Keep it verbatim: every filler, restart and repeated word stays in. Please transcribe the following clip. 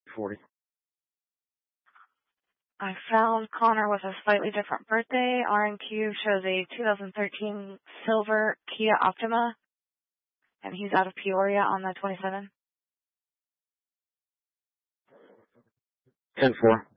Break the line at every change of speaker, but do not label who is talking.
forty.
I found Connor with a slightly different birthday. R and Q shows a two thousand thirteen silver Kia Optima, and he's out of Peoria on the twenty-seventh.
ten four.